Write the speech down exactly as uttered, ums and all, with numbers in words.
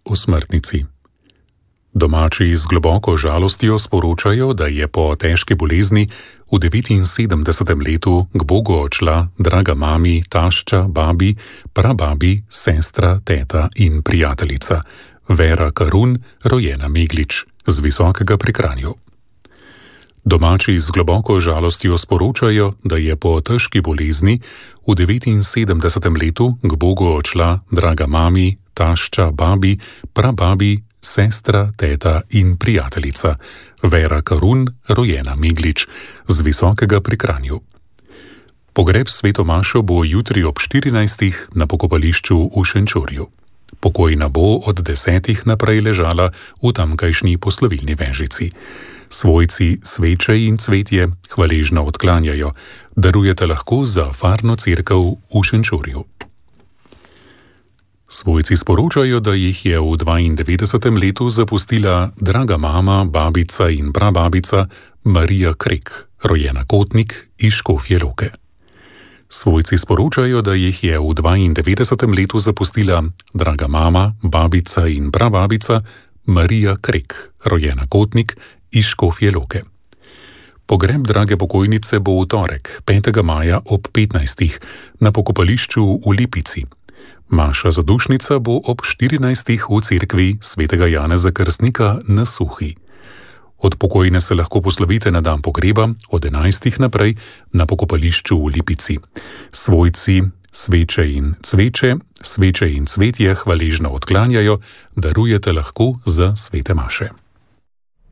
o smrtnici. Domači z globoko žalostjo sporočajo, da je po težki bolezni v devetinsedemdesetem letu k Bogu odšla draga mami, tašča, babi, prababi, sestra, teta in prijateljica Vera Karun, rojena Meglič, z Visokega pri Kranju. Domači z globoko žalostjo sporočajo, da je po težki bolezni v devetinsedemdesetem letu k Bogu odšla draga mami, tašča, babi, prababi, sestra, teta in prijateljica Vera Karun, rojena Meglič, z Visokega pri Kranju. Pogreb sveto mašo bo jutri ob štirinajstih na pokopališču v Šenčurju. Pokojna bo od desetih naprej ležala v tamkajšnji poslovilni vežici. Svojci sveče in cvetje hvaležno odklanjajo, darujete lahko za farno cerkev v Šenčurju. Svojci sporočajo, da jih je v dvaindevetdesetem letu zapustila draga mama, babica in prababica Marija Krek, rojena Kotnik iz Škofje Loke. Svojci sporočajo, da jih je v dvaindevetdesetem letu zapustila draga mama, babica in prababica Marija Krek, rojena Kotnik iz Škofje Loke. Pogreb drage pokojnice bo v torek, petega maja ob petnajstih na pokopališču v Lipici. Maša zadušnica bo ob štirinajstih v cerkvi svetega Janeza Krstnika na Suhi. Od pokojne se lahko poslovite na dan pogreba od enajstih naprej na pokopališču v Lipici. Svojci sveče in cveče, sveče in cvetje hvaležno odklanjajo, darujete lahko za svete maše.